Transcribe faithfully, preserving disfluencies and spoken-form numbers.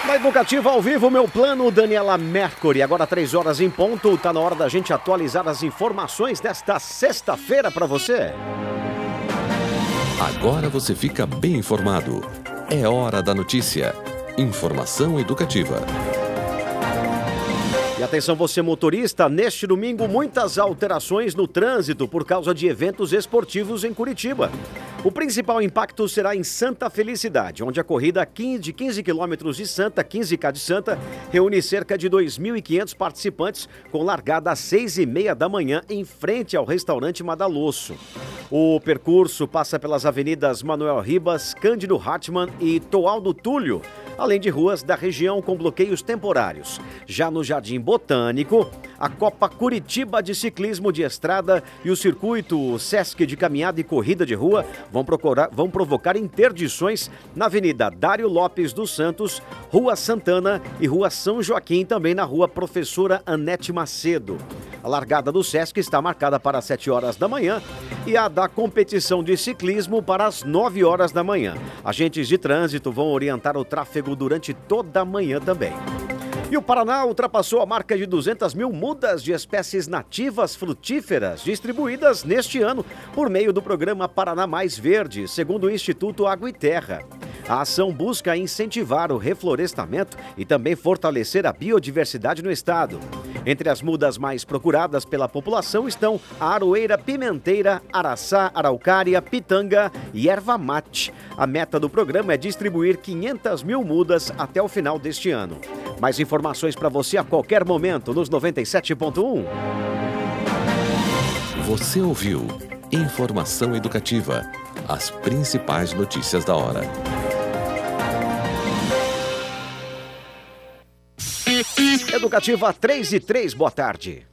Na Educativa ao vivo, meu plano, Daniela Mercury. Agora três horas em ponto, tá na hora da gente atualizar as informações desta sexta-feira para você. Agora você fica bem informado. É hora da notícia. Informação educativa. E atenção você motorista, neste domingo muitas alterações no trânsito por causa de eventos esportivos em Curitiba. O principal impacto será em Santa Felicidade, onde a corrida de quinze quilômetros de Santa, quinze K de Santa, reúne cerca de dois mil e quinhentos participantes com largada às seis e meia da manhã em frente ao restaurante Madalosso. O percurso passa pelas avenidas Manuel Ribas, Cândido Hartmann e Toaldo Túlio, além de ruas da região com bloqueios temporários. Já no Jardim Botânico, a Copa Curitiba de Ciclismo de Estrada e o Circuito Sesc de Caminhada e Corrida de Rua vão, procurar, vão provocar interdições na Avenida Dário Lopes dos Santos, Rua Santana e Rua São Joaquim, também na Rua Professora Anete Macedo. A largada do Sesc está marcada para as sete horas da manhã e a da competição de ciclismo para as nove horas da manhã. Agentes de trânsito vão orientar o tráfego durante toda a manhã também. E o Paraná ultrapassou a marca de duzentas mil mudas de espécies nativas frutíferas distribuídas neste ano por meio do programa Paraná Mais Verde, segundo o Instituto Água e Terra. A ação busca incentivar o reflorestamento e também fortalecer a biodiversidade no estado. Entre as mudas mais procuradas pela população estão a aroeira pimenteira, araçá, araucária, pitanga e erva mate. A meta do programa é distribuir quinhentas mil mudas até o final deste ano. Mais informações para você a qualquer momento nos noventa e sete ponto um. Você ouviu Informação Educativa. As principais notícias da hora. Educativa três e três, boa tarde.